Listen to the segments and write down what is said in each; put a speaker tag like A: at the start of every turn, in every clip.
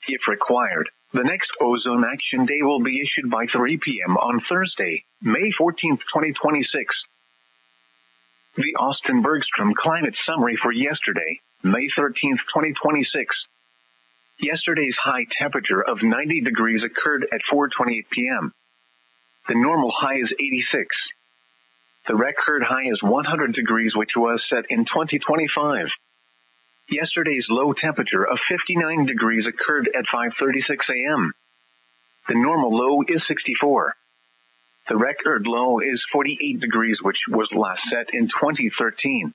A: if required. The next ozone action day will be issued by 3 p.m. on Thursday, May 14, 2026. The Austin Bergstrom Climate Summary for yesterday, May 13, 2026. Yesterday's high temperature of 90 degrees occurred at 4:28 p.m. The normal high is 86. The record high is 100 degrees, which was set in 2025. Yesterday's low temperature of 59 degrees occurred at 5:36 a.m. The normal low is 64. The record low is 48 degrees, which was last set in 2013.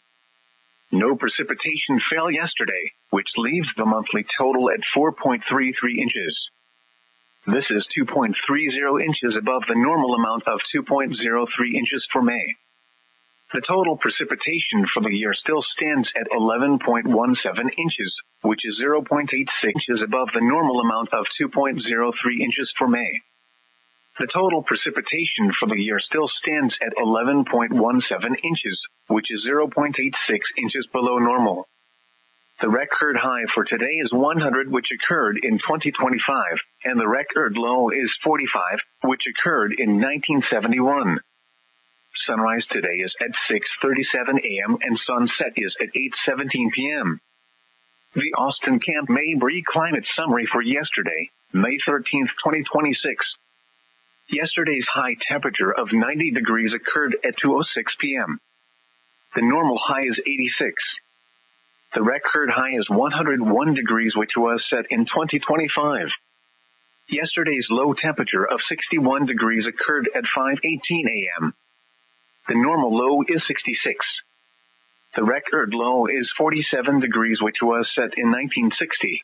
A: No precipitation fell yesterday, which leaves the monthly total at 4.33 inches. This is 2.30 inches above the normal amount of 2.03 inches for May. The total precipitation for the year still stands at 11.17 inches, which is 0.86 inches above the normal amount of 2.03 inches for May. The total precipitation for the year still stands at 11.17 inches, which is 0.86 inches below normal. The record high for today is 100, which occurred in 2025, and the record low is 45, which occurred in 1971. Sunrise today is at 6:37 a.m. and sunset is at 8:17 p.m. The Austin Camp Mabry Climate Summary for yesterday, May 13, 2026. Yesterday's high temperature of 90 degrees occurred at 2:06 p.m. The normal high is 86. The record high is 101 degrees, which was set in 2025. Yesterday's low temperature of 61 degrees occurred at 5:18 a.m. The normal low is 66. The record low is 47 degrees, which was set in 1960.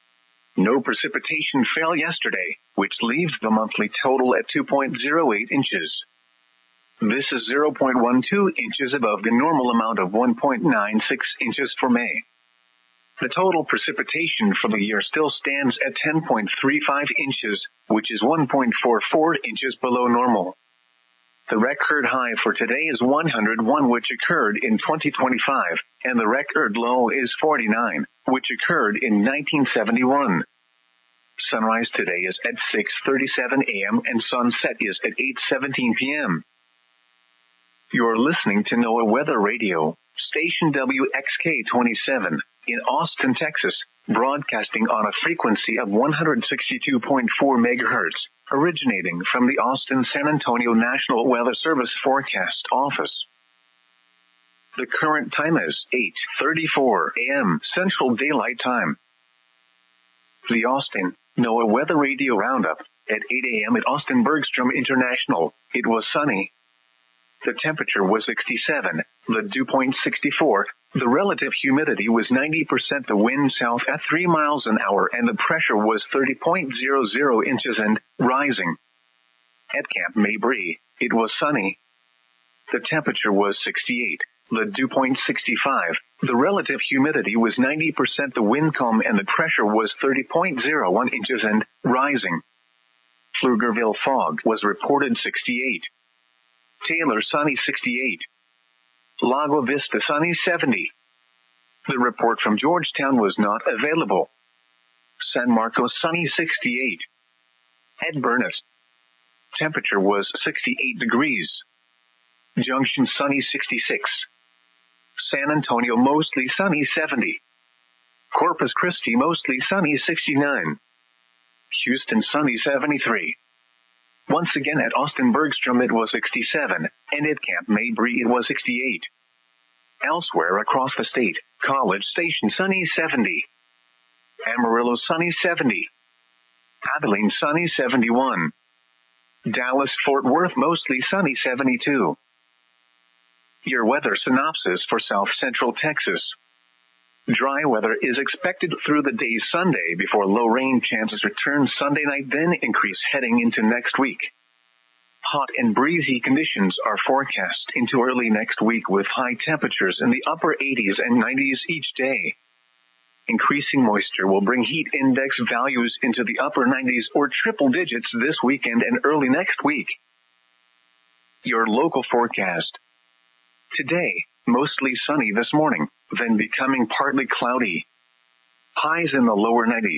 A: No precipitation fell yesterday, which leaves the monthly total at 2.08 inches. This is 0.12 inches above the normal amount of 1.96 inches for May. The total precipitation for the year still stands at 10.35 inches, which is 1.44 inches below normal. The record high for today is 101, which occurred in 2025, and the record low is 49, which occurred in 1971. Sunrise today is at 6:37 a.m. and sunset is at 8:17 p.m. You're listening to NOAA Weather Radio, station WXK-27, in Austin, Texas, broadcasting on a frequency of 162.4 megahertz, originating from the Austin-San Antonio National Weather Service Forecast Office. The current time is 8:34 a.m. Central Daylight Time. The Austin NOAA Weather Radio Roundup. At 8 a.m. at Austin Bergstrom International, it was sunny. The temperature was 67, the dew point 64, the relative humidity was 90%, the wind south at 3 miles an hour, and the pressure was 30.00 inches and rising. At Camp Mabry, it was sunny. The temperature was 68, the dew point 65, the relative humidity was 90%, the wind calm, and the pressure was 30.01 inches and rising. Pflugerville fog was reported 68. Taylor sunny 68. Lago Vista sunny 70. The report from Georgetown was not available. San Marcos sunny 68. At Burnett, temperature was 68 degrees. Junction sunny 66. San Antonio mostly sunny 70. Corpus Christi mostly sunny 69. Houston sunny 73. Once again at Austin Bergstrom it was 67, and at Camp Mabry it was 68. Elsewhere across the state, College Station sunny 70. Amarillo sunny 70. Abilene sunny 71. Dallas Fort Worth mostly sunny 72. Your weather synopsis for South Central Texas. Dry weather is expected through the day Sunday before low rain chances return Sunday night, then increase heading into next week. Hot and breezy conditions are forecast into early next week with high temperatures in the upper 80s and 90s each day. Increasing moisture will bring heat index values into the upper 90s or triple digits this weekend and early next week. Your local forecast. Today, mostly sunny this morning, then becoming partly cloudy. Highs in the lower 90s.